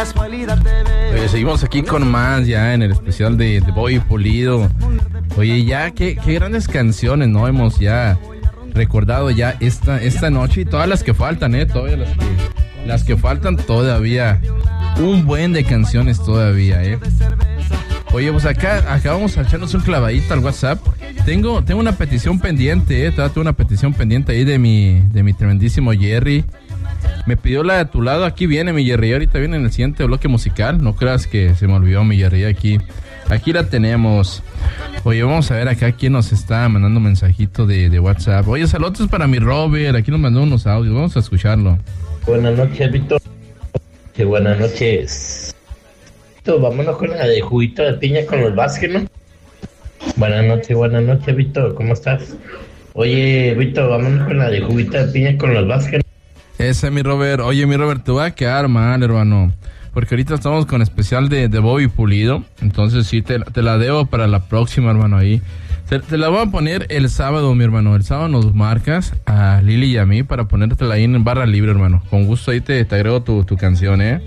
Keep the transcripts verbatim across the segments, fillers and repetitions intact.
Oye, seguimos aquí con más ya en el especial de, de Bobby Pulido. Oye, ya qué, qué grandes canciones, ¿no? Hemos ya recordado ya esta, esta noche y todas las que faltan, ¿eh? Todavía las que, las que faltan todavía. Un buen de canciones todavía, ¿eh? Oye, pues acá, acá vamos a echarnos un clavadito al WhatsApp. Tengo, tengo una petición pendiente, ¿eh? Tengo una petición pendiente ahí de mi, de mi tremendísimo Jerry. Me pidió la de tu lado, aquí viene mi Jerry, ahorita viene en el siguiente bloque musical. No creas que se me olvidó mi Jerry, aquí, aquí la tenemos. Oye, vamos a ver acá quién nos está mandando un mensajito de, de WhatsApp. Oye, saludos para mi Robert, aquí nos mandó unos audios, vamos a escucharlo. Buenas noches, Víctor. Sí, buenas noches. Víctor, vámonos con la de juguito de piña con los Vázquez, ¿no? Buenas noches, buenas noches, Víctor, ¿cómo estás? Oye, Víctor, vámonos con la de juguito de piña con los Vázquez. Ese, mi Robert. Oye, mi Robert, te voy a quedar mal, hermano. Porque ahorita estamos con especial de, de Bobby Pulido. Entonces sí, te, te la debo para la próxima, hermano, ahí. Te, te la voy a poner el sábado, mi hermano. El sábado nos marcas a Lili y a mí para ponértela ahí en barra libre, hermano. Con gusto ahí te, te agrego tu, tu canción, ¿eh?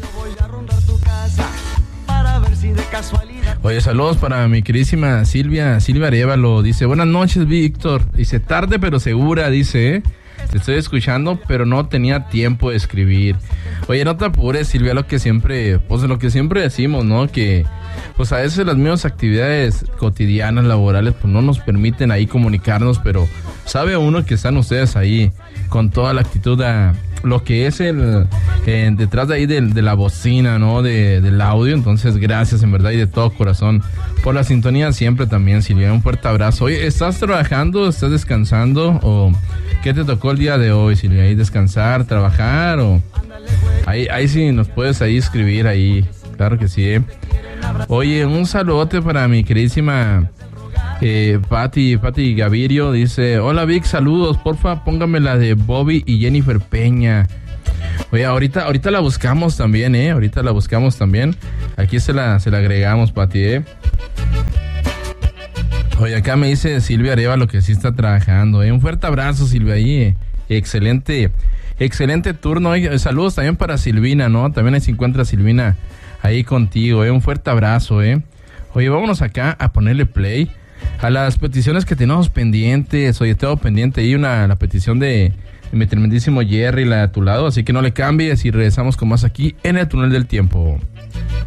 Oye, saludos para mi queridísima Silvia, Silvia Arevalo. Dice, buenas noches, Víctor. Dice, tarde pero segura, dice, ¿eh? Te estoy escuchando, pero no tenía tiempo de escribir. Oye, no te apures, Silvia, lo que siempre, pues lo que siempre decimos, ¿no? Que, pues a veces las mismas actividades cotidianas, laborales, pues no nos permiten ahí comunicarnos, pero sabe uno que están ustedes ahí con toda la actitud a lo que es el, eh, detrás de ahí de, de la bocina, ¿no? De, del audio. Entonces, gracias en verdad y de todo corazón por la sintonía siempre también, Silvia. Un fuerte abrazo. Oye, ¿estás trabajando? ¿Estás descansando? ¿O qué te tocó el día de hoy, Silvia? ¿Ahí descansar, trabajar? O ahí, ahí sí nos puedes ahí escribir ahí. Claro que sí, ¿eh? Oye, un saludote para mi queridísima eh, Pati, Pati Gavirio. Dice, hola Vic, saludos, porfa, póngame la de Bobby y Jennifer Peña. Oye, ahorita, ahorita la buscamos también, eh, ahorita la buscamos también. Aquí se la, se la agregamos, Pati, eh. Oye, acá me dice Silvia Arevalo que sí está trabajando, eh. Un fuerte abrazo, Silvia, ahí, eh. Excelente, excelente turno. Eh. Saludos también para Silvina, ¿no? También ahí se encuentra Silvina ahí contigo, eh. Un fuerte abrazo, eh. Oye, vámonos acá a ponerle play a las peticiones que tenemos pendientes. Oye, tengo pendiente ahí una, la petición de, de mi tremendísimo Jerry, la de tu lado, así que no le cambies y regresamos con más aquí en el túnel del tiempo.